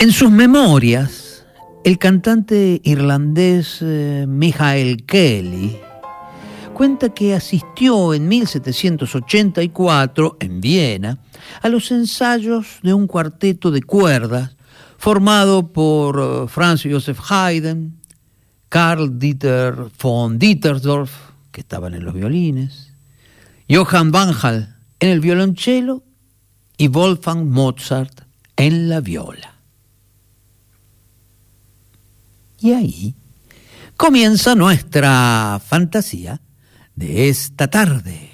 En sus memorias, el cantante irlandés Michael Kelly cuenta que asistió en 1784 en Viena a los ensayos de un cuarteto de cuerdas formado por Franz Joseph Haydn, Karl Dieter von Dittersdorf, que estaban en los violines, Johann Banhal en el violonchelo y Wolfgang Mozart en la viola. Y ahí comienza nuestra fantasía de esta tarde.